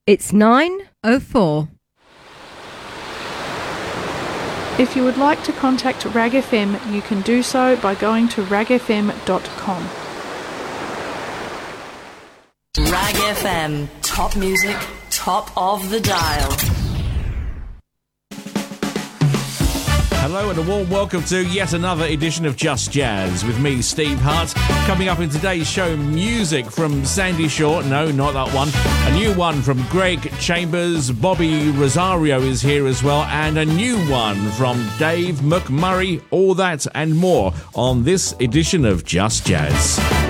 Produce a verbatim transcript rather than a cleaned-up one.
It's nine oh four. If you would like to contact Rag F M, you can do so by going to rag f m dot com. Rag F M, top music, top of the dial. Hello and a warm welcome to yet another edition of Just Jazz with me, Steve Hart. Coming up in today's show, music from Sandy Shaw, no, not that one, a new one from Greg Chambers, Bobby Rosario is here as well, and a new one from Dave McMurray. All that and more on this edition of Just Jazz.